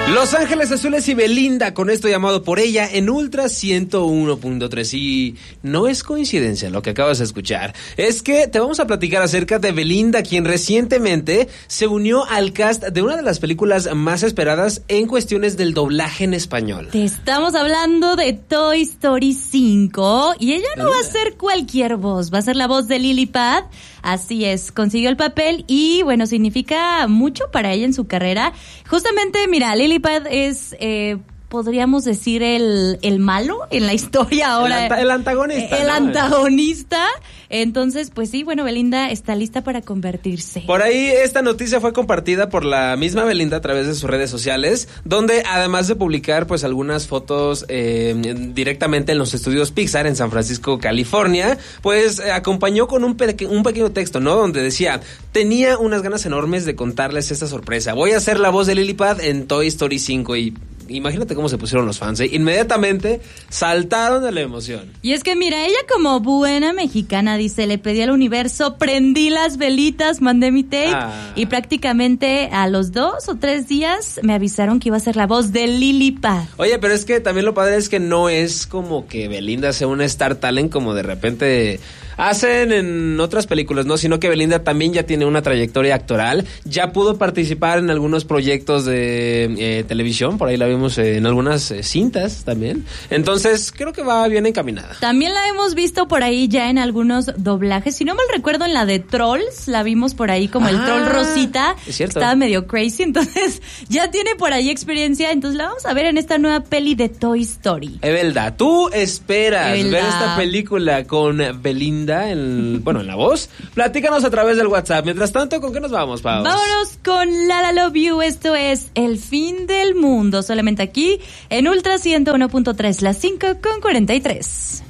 Los Ángeles Azules y Belinda con esto llamado Por Ella en Ultra 101.3. Y no es coincidencia lo que acabas de escuchar. Es que te vamos a platicar acerca de Belinda, quien recientemente se unió al cast de una de las películas más esperadas en cuestiones del doblaje en español. Te estamos hablando de Toy Story 5 y ella no va a ser cualquier voz, va a ser la voz de Lily Pad. Así es, consiguió el papel y bueno, significa mucho para ella en su carrera. Justamente, mira, Lily Pad es, podríamos decir, el malo en la historia ahora. El antagonista. El antagonista. Entonces, pues sí, bueno, Belinda está lista para convertirse. Por ahí esta noticia fue compartida por la misma Belinda a través de sus redes sociales, donde además de publicar pues algunas fotos directamente en los estudios Pixar en San Francisco, California, pues acompañó con un pequeño texto, ¿no? Donde decía: tenía unas ganas enormes de contarles esta sorpresa. Voy a ser la voz de Lily Pad en Toy Story 5 y... imagínate cómo se pusieron los fans, ¿eh? Inmediatamente saltaron de la emoción. Y es que mira, ella como buena mexicana dice, le pedí al universo, prendí las velitas, mandé mi tape y prácticamente a los 2 o 3 días me avisaron que iba a ser la voz de Lily Pad. Oye, pero es que también lo padre es que no es como que Belinda sea una star talent como de repente hacen en otras películas, ¿no? Sino que Belinda también ya tiene una trayectoria actoral, ya pudo participar en algunos proyectos de televisión, por ahí la vimos en algunas cintas también. Entonces, creo que va bien encaminada. También la hemos visto por ahí ya en algunos doblajes. Si no mal recuerdo, en la de Trolls, la vimos por ahí como el troll Rosita. Es cierto. Estaba medio crazy, entonces ya tiene por ahí experiencia. Entonces la vamos a ver en esta nueva peli de Toy Story. Evelda, ¿tú esperas ver esta película con Belinda en la voz? Platícanos a través del WhatsApp. Mientras tanto, ¿con qué nos vamos, Pau? Vámonos con La La Love You. Esto es El Fin del Mundo, solamente aquí en Ultra 101.3, las 5:43.